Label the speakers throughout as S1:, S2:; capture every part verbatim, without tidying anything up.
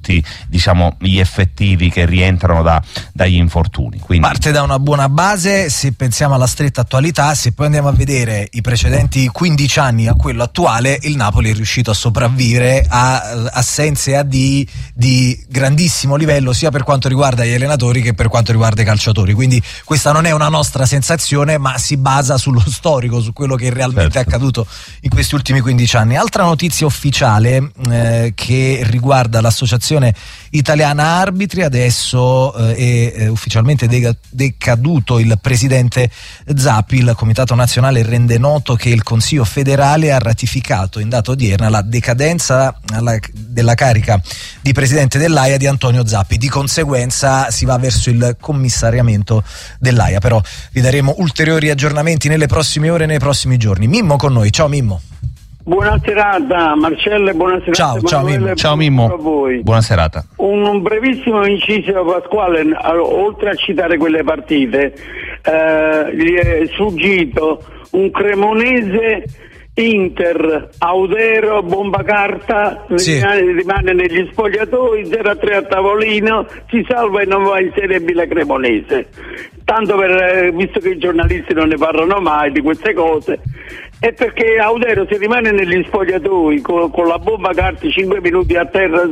S1: tutti, diciamo, gli effettivi che rientrano da, dagli infortuni. Quindi
S2: parte da una buona base. Se pensiamo alla stretta attualità, se poi andiamo a vedere i precedenti quindici anni a quello attuale, il Napoli è riuscito a sopravvivere a assenze a di, di grandissimo livello, sia per quanto riguarda gli allenatori che per quanto riguarda i calciatori. Quindi questa non è una nostra sensazione, ma si basa sullo storico, su quello che realmente
S1: certo.
S2: è accaduto in questi ultimi quindici anni. Altra notizia ufficiale eh, che riguarda l'associazione italiana arbitri: adesso eh, è eh, ufficialmente de- decaduto il presidente Zappi. Il Comitato Nazionale rende noto che il Consiglio federale ha ratificato in data odierna la decadenza alla, della carica di presidente dell'A I A di Antonio Zappi. Di conseguenza si va verso il commissariamento dell'A I A, però vi daremo ulteriori aggiornamenti nelle prossime ore e nei prossimi giorni. Mimmo con noi, ciao Mimmo.
S3: Buona serata Marcello e buona serata
S2: ciao, ciao Mimmo.
S1: Ciao Mimmo, a voi. Buona serata.
S3: Un, un brevissimo inciso Pasquale, oltre a citare quelle partite, eh, gli è sfuggito un cremonese Inter, Audero, bomba carta,
S2: sì.
S3: rimane, rimane negli spogliatoi, zero a tre a tavolino, si salva e non va in Serie B la Cremonese. Tanto per, visto che i giornalisti non ne parlano mai di queste cose, è perché Audero, se rimane negli spogliatoi con, con la bomba carta cinque minuti a terra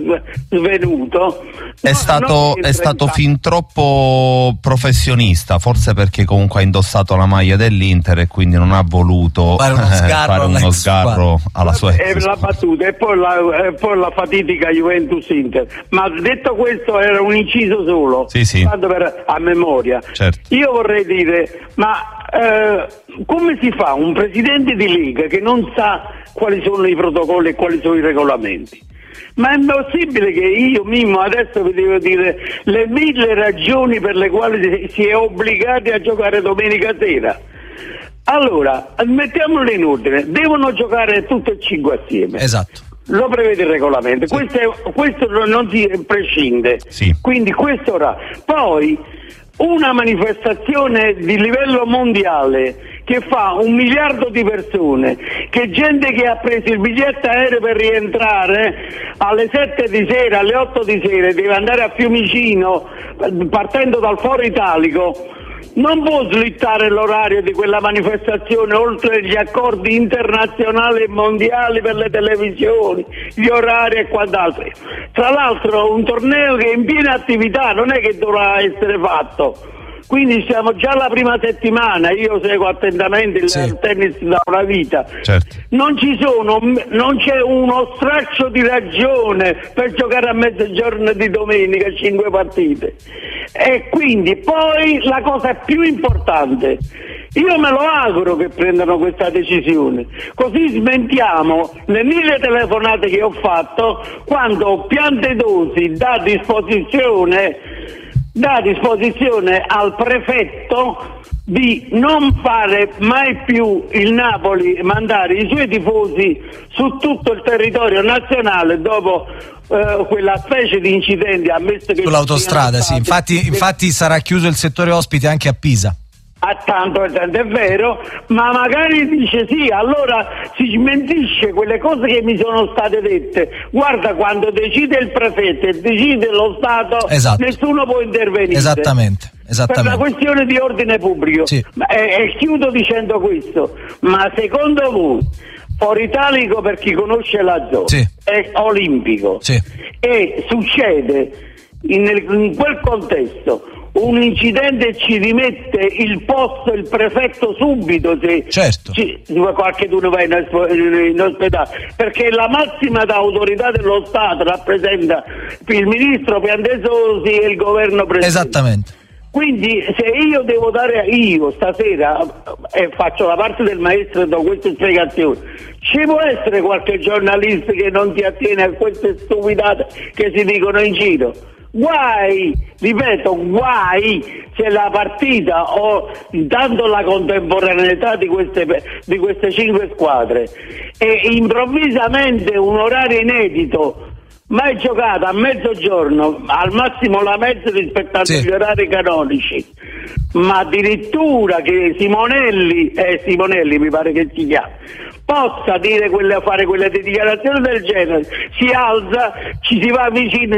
S3: svenuto,
S1: è
S3: no,
S1: stato, è stato fin troppo professionista, forse perché comunque ha indossato la maglia dell'Inter e quindi non ha voluto
S2: fare uno sgarro,
S1: fare uno sgarro alla sua
S3: e la battuta e poi la, e poi la fatidica Juventus-Inter. Ma detto questo, era un inciso solo,
S1: sì, sì.
S3: tanto per, a memoria.
S1: Certo.
S3: Io vorrei dire, ma eh, come si fa un presidente di Lega che non sa quali sono i protocolli e quali sono i regolamenti? Ma è possibile che io, Mimmo, adesso vi devo dire le mille ragioni per le quali si è obbligati a giocare domenica sera? Allora, mettiamolo in ordine, devono giocare tutte e cinque assieme.
S2: Esatto.
S3: Lo prevede il regolamento, sì. questo, è, questo non si prescinde,
S1: sì.
S3: Quindi questo ora. Poi una manifestazione di livello mondiale che fa un miliardo di persone, che gente che ha preso il biglietto aereo per rientrare alle sette di sera, alle otto di sera, deve andare a Fiumicino partendo dal Foro Italico, non può slittare l'orario di quella manifestazione oltre gli accordi internazionali e mondiali per le televisioni, gli orari e quant'altro. Tra l'altro un torneo che è in piena attività, non è che dovrà essere fatto. Quindi siamo già alla prima settimana, io seguo attentamente il
S2: sì.
S3: tennis da una vita.
S1: Certo.
S3: Non ci sono, non c'è uno straccio di ragione per giocare a mezzogiorno di domenica cinque partite. E quindi poi la cosa più importante, io me lo auguro che prendano questa decisione, così smentiamo le mille telefonate che ho fatto quando Piantedosi dà a disposizione dà a disposizione al prefetto di non fare mai più il Napoli mandare i suoi tifosi su tutto il territorio nazionale dopo eh, quella specie di incidenti ammesso che
S2: sull'autostrada, sì, infatti, infatti sarà chiuso il settore ospite anche a Pisa.
S3: Ah, tanto, tanto è vero, ma magari dice sì, allora si smentisce quelle cose che mi sono state dette. Guarda, quando decide il prefetto e decide lo Stato,
S2: esatto.
S3: Nessuno può intervenire.
S2: Esattamente, esattamente.
S3: Per una questione di ordine pubblico.
S2: Sì.
S3: E, e chiudo dicendo questo, ma secondo voi Foro Italico, per chi conosce la zona,
S2: sì.
S3: è olimpico,
S2: sì.
S3: E succede in, in quel contesto un incidente ci rimette il posto il prefetto subito se
S2: certo.
S3: ci, qualche d'uno va in, in ospedale, perché la massima autorità dello Stato rappresenta il ministro Piantedosi e il governo presente.
S2: Esattamente.
S3: Quindi se io devo dare io stasera e eh, faccio la parte del maestro e do queste spiegazioni, ci può essere qualche giornalista che non si attiene a queste stupidate che si dicono in giro? Guai, ripeto, guai se la partita o dando la contemporaneità di queste, di queste cinque squadre e improvvisamente un orario inedito mai giocato a mezzogiorno, al massimo la mezza rispettando sì. gli orari canonici, ma addirittura che Simonelli, eh Simonelli mi pare che si chiama, possa dire quelle, fare quelle dichiarazioni del genere, si alza, ci si va vicino